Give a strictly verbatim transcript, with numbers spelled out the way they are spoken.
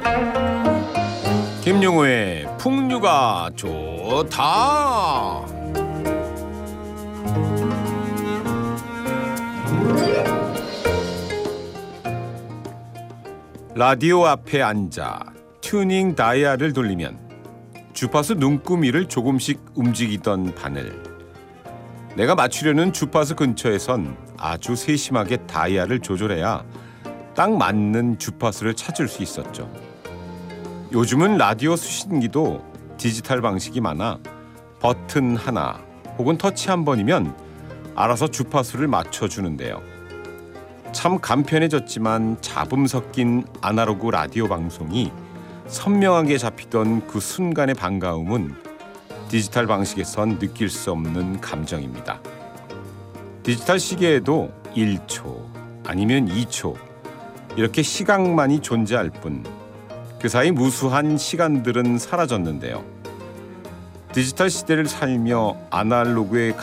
김용우의 풍류가 좋다. 라디오 앞에 앉아 튜닝 다이얼을 돌리면 주파수 눈구미를 조금씩 움직이던 바늘. 내가 맞추려는 주파수 근처에선 아주 세심하게 다이얼을 조절해야 딱 맞는 주파수를 찾을 수 있었죠. 요즘은 라디오 수신기도 디지털 방식이 많아 버튼 하나 혹은 터치 한 번이면 알아서 주파수를 맞춰주는데요. 참 간편해졌지만 잡음 섞인 아날로그 라디오 방송이 선명하게 잡히던 그 순간의 반가움은 디지털 방식에선 느낄 수 없는 감정입니다. 디지털 시계에도 일 초 아니면 이 초 이렇게 시각만이 존재할 뿐 그 사이 무수한 시간들은 사라졌는데요. 디지털 시대를 살며 아날로그의